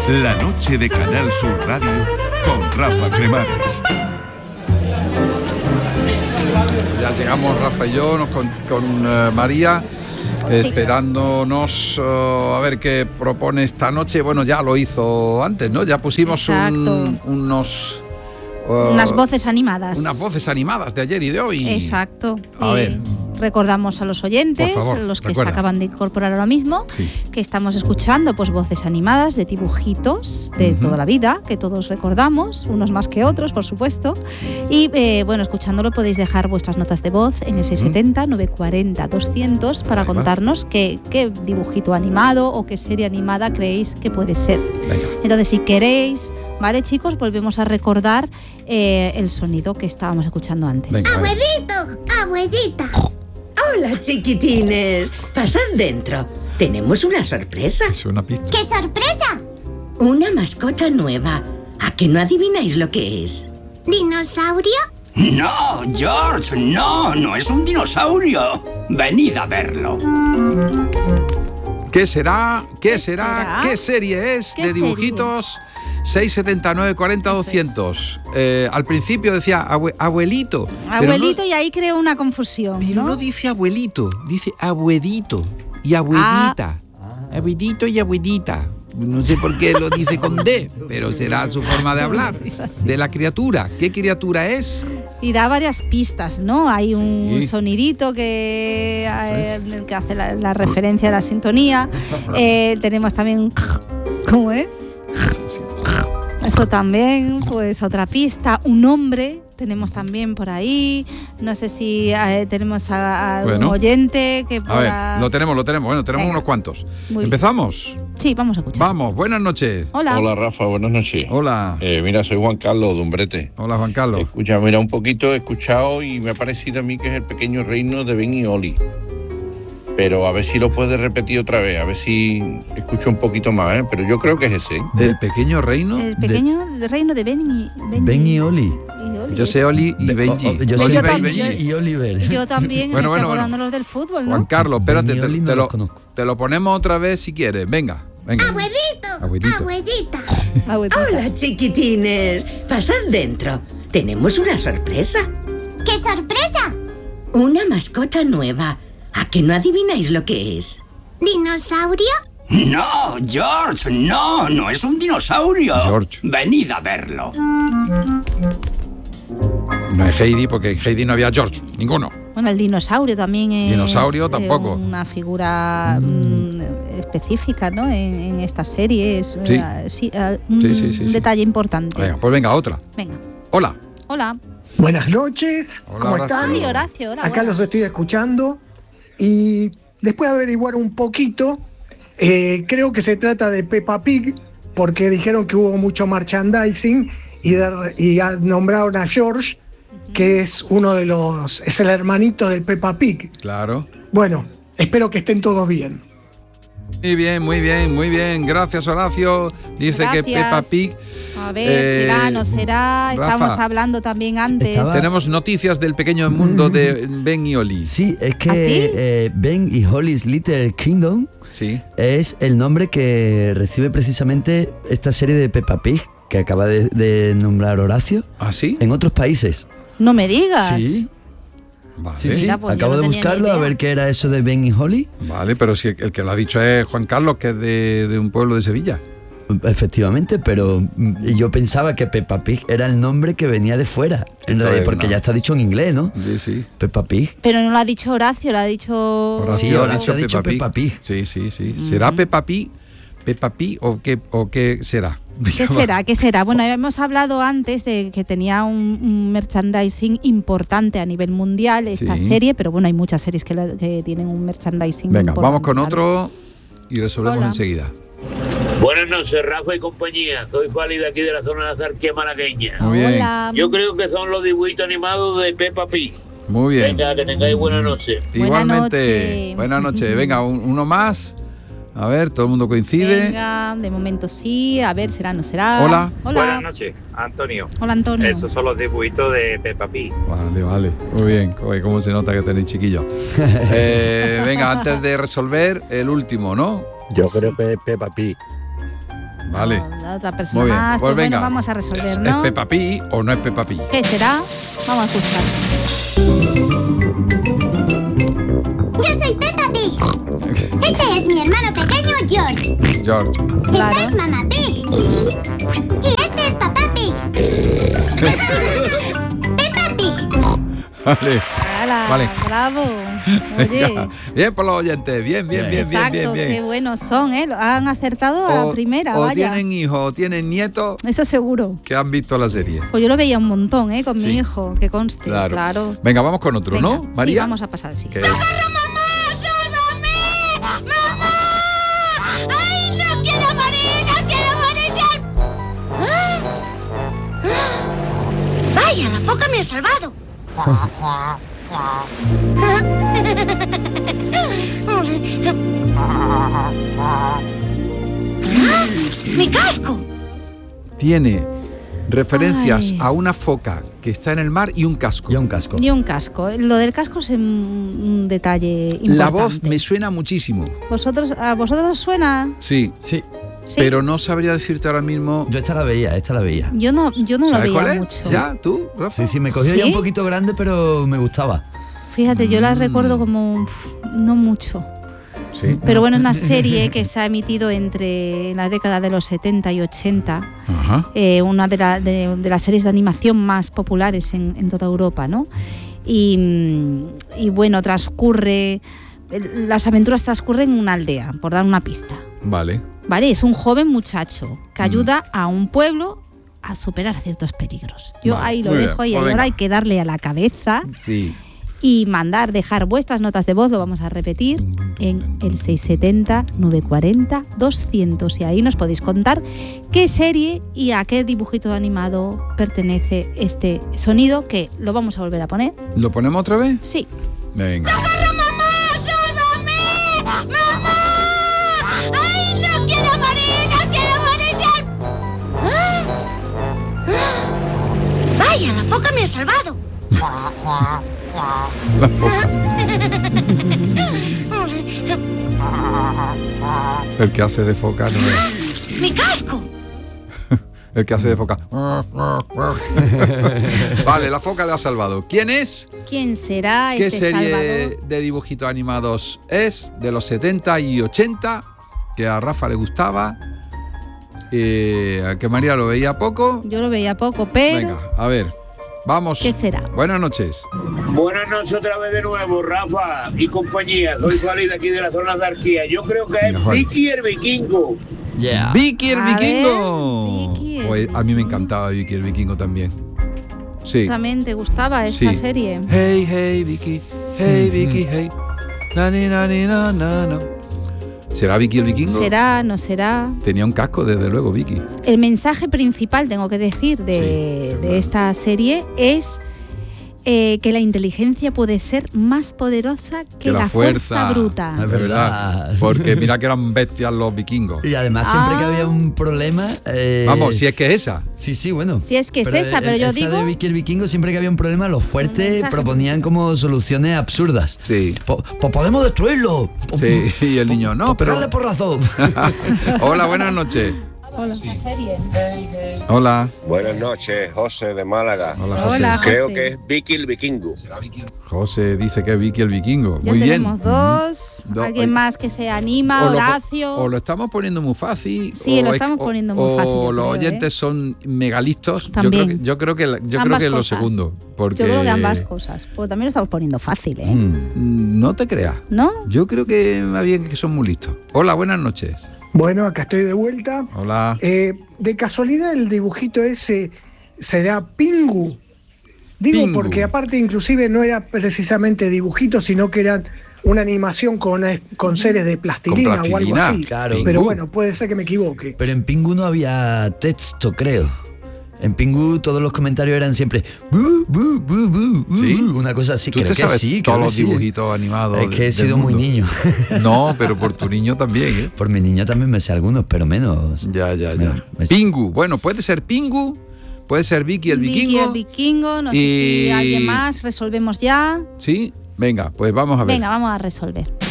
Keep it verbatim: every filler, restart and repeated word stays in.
La noche de Canal Sur Radio con Rafa Cremades. Ya llegamos Rafa y yo nos, con, con uh, María, eh, Sí. esperándonos uh, a ver qué propone esta noche. Bueno, ya lo hizo antes, ¿no? Ya pusimos un, unos... Uh, Unas voces animadas. Unas voces animadas de ayer y de hoy. Exacto. A Eh, ver. Recordamos a los oyentes, Por favor, los que recuerda. se acaban de incorporar ahora mismo, Sí. que estamos escuchando pues voces animadas de dibujitos de Ujú. toda la vida, que todos recordamos, unos más que otros, por supuesto. Y eh, bueno, escuchándolo podéis dejar vuestras notas de voz en el seis setenta, nueve cuarenta, doscientos para Ahí va. contarnos qué, qué dibujito animado o qué serie animada creéis que puede ser. Venga. Entonces, si queréis, ¿vale, chicos? Volvemos a recordar eh, el sonido que estábamos escuchando antes. Venga, venga. Abuelito, abuelita. Hola, chiquitines. Pasad dentro. Tenemos una sorpresa. Es una pista. ¡Qué sorpresa! Una mascota nueva. ¿A que no adivináis lo que es? ¿Dinosaurio? No, George, no, no es un dinosaurio. Venid a verlo. ¿Qué será? ¿Qué, ¿Qué será? será? ¿Qué serie es ¿Qué de dibujitos? seis setenta, nueve cuarenta, Eso es. doscientos. Eh, al principio decía abue- abuelito. pero Abuelito, no- y ahí creo una confusión, Pero ¿no? no dice abuelito, dice abuelito y abuelita. Abuelito y abuelita. No sé por qué lo dice con D, pero será su forma de hablar. De la criatura. ¿Qué criatura es? Y da varias pistas, ¿no? Hay un Sí. sonidito que, eh, Eso es. en el que hace la, la referencia a la sintonía. Eh, tenemos también un ¿cómo es? Sí, sí. Eso también, pues otra pista. Un hombre tenemos también por ahí. No sé si eh, tenemos a, a Bueno. un oyente que A pueda... ver, lo tenemos, lo tenemos. Bueno, tenemos Venga. unos cuantos. Muy bien. ¿Empezamos? Sí, vamos a escuchar. Vamos, buenas noches. Hola. Hola Rafa, buenas noches. Hola. Eh, mira, soy Juan Carlos de Umbrete. Hola, Juan Carlos. Escucha, mira, un poquito he escuchado y me ha parecido a mí que es el pequeño reino de Ben y Oli. Pero a ver si lo puedes repetir otra vez, a ver si escucho un poquito más, ¿eh? Pero yo creo que es ese. ¿eh? El pequeño reino. El pequeño reino de Ben y, Ben Ben y Oli. y Oli. Yo sé Oli y Be- Benji. o- o- yo Yo soy Oliver y también. Benji. y Oliver. Yo también, Bueno, me bueno, estoy acordando bueno. los del fútbol, ¿no? Juan Carlos, espérate, Ben y te, Oli no te los lo, conozco. te lo ponemos otra vez si quieres. Venga, venga. Abuelito, Abuelito. abuelita. Abuelita. Hola, chiquitines. Pasad dentro. Tenemos una sorpresa. ¡Qué sorpresa! Una mascota nueva. ¿A que no adivináis lo que es? ¿Dinosaurio? No, George, no, no es un dinosaurio. George. Venid a verlo. No es Heidi, porque en Heidi no había George, ninguno. Bueno, el dinosaurio también es Dinosaurio eh, tampoco. una figura mm, específica, ¿no? En, en esta serie es Sí. eh, sí, eh, un Sí, sí, sí, sí. detalle importante. Venga, pues venga, otra. Venga. Hola. Hola. Buenas noches, Hola, ¿cómo Horacio. están? Ay, Horacio, hola. Acá buenas. los estoy escuchando y después de averiguar un poquito, eh, creo que se trata de Peppa Pig, porque dijeron que hubo mucho merchandising y, de- y a- nombraron a George, que es uno de los, es el hermanito de Peppa Pig. Claro. Bueno, espero que estén todos bien. Muy bien, muy bien, muy bien. Gracias, Horacio. Dice que Gracias. Peppa Pig. A ver, Eh, será, no será. Rafa. Estamos hablando también antes. Estaba- Tenemos noticias del pequeño mundo de Ben y Oli. Sí, es que ¿Ah, sí? eh, Ben y Holly's Little Kingdom Sí. es el nombre que recibe precisamente esta serie de Peppa Pig que acaba de, de nombrar Horacio ¿Ah, sí? en otros países. No me digas. Sí, Vale. sí, sí. Mira, pues yo Acabo no de tenía ni buscarlo a idea. ver qué era eso de Ben y Holly. Vale, pero si el que lo ha dicho es Juan Carlos, que es de, de un pueblo de Sevilla. Efectivamente, pero mm, yo pensaba que Peppa Pig era el nombre que venía de fuera, en Esto realidad, es porque una- ya está dicho en inglés, ¿no? Sí, sí. Peppa Pig. Pero no lo ha dicho Horacio, lo ha dicho... Horacio Sí, Horacio ha dicho Peppa Pig. Sí, sí, sí. ¿Será Peppa Pig? ¿Peppa Pig o qué, o qué será? ¿Qué será? ¿Qué será? Bueno, hemos hablado antes de que tenía un, un merchandising importante a nivel mundial esta Sí. serie, pero bueno, hay muchas series que, la- que tienen un merchandising Venga, importante. vamos con ¿vale? otro y resolvemos Hola. enseguida. Buenas noches, Rafa y compañía. Soy Fali de aquí de la zona de la Zarquía malagueña. Muy bien. Hola. Yo creo que son los dibujitos animados de Peppa Pig. Muy bien. Venga, que tengáis buena noche. Buena Igualmente. noche. Buenas noches. Venga, un- uno más. A ver, todo el mundo coincide. Venga, de momento sí, a ver, será, no será. Hola. Hola. Buenas noches, Antonio. Hola, Antonio. Esos son los dibujitos de Peppa Pig. Vale, vale. Muy bien. Oye, cómo se nota que tenéis chiquillos. Eh, venga, antes de resolver, el último, ¿no? Yo creo que es Peppa Pig. Vale. No, la otra persona Muy bien. más. Pues Pues venga. bueno, vamos a resolver, ¿Es, ¿no? ¿Es Peppa Pig o no es Peppa Pig? ¿Qué será? Vamos a escuchar. Yo soy Peppa Pig. Este es mi hermano pequeño George. George. Esta es Mamá Pig. Y este es Papá Pig. Peppa Pig. Vale. ¡Hala! Vale. ¡Bravo! Venga. Oye. Bien por los oyentes. Bien, bien, bien, bien, Exacto, bien, bien. qué buenos son, ¿eh? Han acertado a la primera, o vaya. tienen hijos o tienen nietos Eso seguro. que han visto la serie. Pues yo lo veía un montón, ¿eh? Con Sí. mi hijo, que conste. Claro. Claro. Venga, vamos con otro, Venga, ¿no, María? Sí, vamos a pasar al siguiente. Que- ¡Ay, no quiero morir! ¡No quiero morir! ¡Vaya, la foca me ha salvado! ¡Mi casco! Tiene referencias Ay. a una foca que está en el mar y un casco. Y un casco. Y un casco. Lo del casco es un, un detalle importante. La voz me suena muchísimo. ¿Vosotros, ¿A vosotros os suena? Sí. Sí. Sí. Pero no sabría decirte ahora mismo. Yo esta la veía, esta la veía. Yo no, yo no lo ¿Sabes veía cuál es? mucho. ¿Ya? ¿Tú, Rafa? Sí, sí, me cogió ya ¿Sí? un poquito grande, pero me gustaba. Fíjate, yo la Mm. recuerdo como pf, no mucho. Sí. Pero bueno, es una serie que se ha emitido entre la década de los setenta y ochenta. Ajá. eh, una de, la- de- de las series de animación más populares en, en toda Europa, ¿no? Y, mm, y bueno, transcurre, eh, las aventuras transcurren en una aldea, por dar una pista, Vale. ¿vale? Es un joven muchacho que Mm. ayuda a un pueblo a superar ciertos peligros. Yo Vale, ahí lo muy dejo bien, y pues ahora venga. hay que darle a la cabeza Sí. y mandar, dejar vuestras notas de voz, lo vamos a repetir, en el seis siete cero, nueve cuatro cero, doscientos. Y ahí nos podéis contar qué serie y a qué dibujito animado pertenece este sonido, que lo vamos a volver a poner. ¿Lo ponemos otra vez? Sí. Venga. ¡Ay, no quiero morir! ¡No quiero morir! ¡Vaya, la foca me ha salvado! La foca. El que hace de foca no es. ¡Mi casco! El que hace de foca. Vale, la foca le ha salvado. ¿Quién es? ¿Quién será ¿Qué este serie Salvador? de dibujitos animados es? De los setenta y ochenta, que a Rafa le gustaba, eh, a que María lo veía poco. Yo lo veía poco, pero Venga, a ver, vamos. ¿qué será? Buenas noches. Buenas noches otra vez de nuevo, Rafa y compañía. Soy Fali de aquí de la zona de Arquía. Yo creo que Venga, es Juan. Vicky el Vikingo. Yeah. Vicky el A ver, Vikingo. Vicky el Pues a mí me encantaba Vicky el Vikingo también. Sí. ¿También te gustaba esta Sí. serie? Hey, hey, Vicky. Hey, Vicky, hey. Na, ni, na, ni, na, na, na. ¿Será Vicky el Vikingo? ¿Será? ¿No será? Tenía un casco, desde luego, Vicky. El mensaje principal, tengo que decir, de, Sí, de es verdad. esta serie es eh, que la inteligencia puede ser más poderosa que, Que la fuerza. bruta. Es Es verdad. verdad. Porque mira que eran bestias los vikingos. Y además siempre que Ah. había un problema... eh, Vamos, si es que es esa. Sí, sí, bueno. Si es que es esa, pero yo esa digo- de Vicky el Vikingo, siempre que había un problema, los El fuertes mensaje. proponían como soluciones absurdas. Sí. Pues podemos destruirlo. Po- Sí, y el niño, no, po- pero... pegarle por razón. Hola, buenas noches. Hola, serie. Hola. Buenas noches, José de Málaga. Hola, José. Hola, José. Creo que es Vicky el Vikingo. José dice que es Vicky el Vikingo. Ya Muy bien. tenemos dos. Do- Alguien oye, más que se anima, O lo, Horacio. o lo estamos poniendo muy fácil. Sí, o lo es- estamos o- poniendo muy fácil, yo O los creo, oyentes ¿eh? son megalistos. También. Yo creo que, yo creo que, la- yo creo Ambas que es lo cosas. segundo. Porque, Yo creo que ambas cosas. Porque también lo estamos poniendo fácil, ¿eh? Mm, No te creas. ¿No? Yo creo que más bien que son muy listos. Hola, buenas noches. Bueno, acá estoy de vuelta. Hola. Eh, de casualidad el dibujito ese será Pingu. Digo Pingu. porque aparte inclusive no era precisamente dibujito, sino que eran una animación con, eh, con seres de plastilina, o algo plastilina, así. claro. Pero Pingu. bueno, puede ser que me equivoque. Pero en Pingu no había texto, creo. En Pingu todos los comentarios eran siempre "Bu, bu, bu, bu, bu", ¿Sí? una cosa así. Tú Creo te que sabes sí, todos creo que los sí. dibujitos animados. Es que he del sido muy mundo. niño. No, pero por tu niño también, ¿eh? Por mi niño también me sé algunos, pero menos. Ya, ya, Mira, ya. me- Pingu. Bueno, puede ser Pingu, puede ser Vicky el Vicky Vikingo. el Vikingo. No sé Y- si alguien más. Resolvemos ya. Sí, venga, pues vamos a ver. Venga, vamos a resolver.